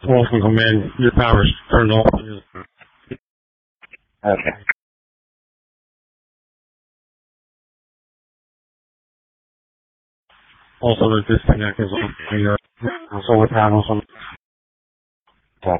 Welcome command, your power's turned off. Okay. Also, the disconnect is on your solar panels on